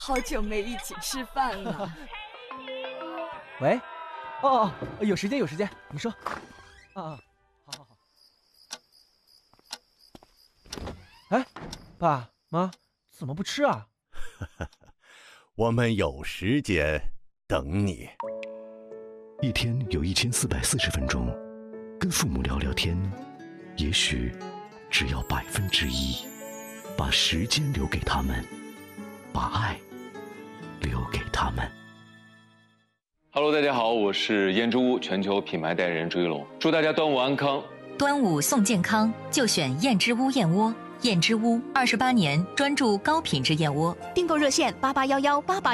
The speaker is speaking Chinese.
好久没一起吃饭了。 喂，哦，有时间，你说。好。哎，爸妈怎么不吃啊？ 我们有时间等你。 一天有1440分钟，跟父母聊聊天，也许只要1%，把时间留给他们，把爱留给他们。 Hello， 大家好，我是燕之屋全球品牌代言人朱一龙，祝大家端午安康。 端午送健康，就选燕之屋燕窝。燕之屋28年专注高品质燕窝， 订购热线881188。